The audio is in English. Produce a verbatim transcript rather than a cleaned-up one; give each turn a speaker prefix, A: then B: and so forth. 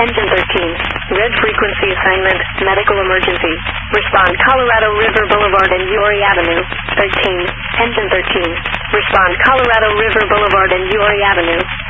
A: Engine thirteen. Red frequency assignment, medical emergency. Respond Colorado River Boulevard and Ury Avenue. thirteen. Engine thirteen. Respond Colorado River Boulevard and Ury Avenue.